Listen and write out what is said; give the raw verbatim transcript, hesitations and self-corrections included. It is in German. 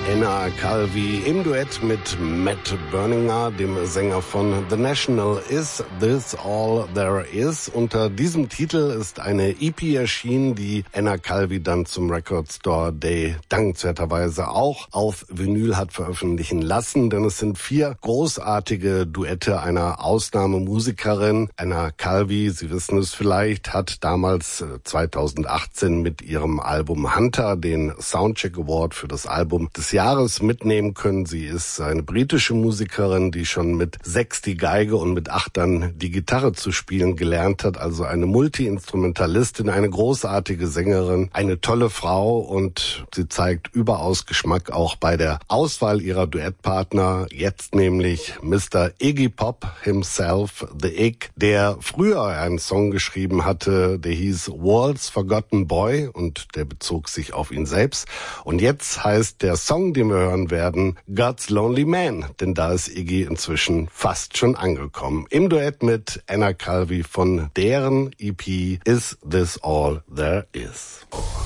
Anna Calvi im Duett mit Matt Berninger, dem Sänger von The National. Is This All There Is? Unter diesem Titel ist eine E P erschienen, die Anna Calvi dann zum Record Store Day dankenswerterweise auch auf Vinyl hat veröffentlichen lassen, denn es sind vier großartige Duette einer Ausnahmemusikerin. Anna Calvi, Sie wissen es vielleicht, hat damals zweitausendachtzehn mit ihrem Album Hunter den Soundcheck Award für das Album des Jahres mitnehmen können. Sie ist eine britische Musikerin, die schon mit sechs die Geige und mit acht dann die Gitarre zu spielen gelernt hat. Also eine Multi-Instrumentalistin, eine großartige Sängerin, eine tolle Frau, und sie zeigt überaus Geschmack auch bei der Auswahl ihrer Duettpartner. Jetzt nämlich Mister Iggy Pop himself, The Ig, der früher einen Song geschrieben hatte, der hieß World's Forgotten Boy, und der bezog sich auf ihn selbst. Und jetzt heißt der Song, den wir hören werden, God's Lonely Man, denn da ist Iggy inzwischen fast schon angekommen. Im Duett mit Anna Calvi von deren E P Is This All There Is.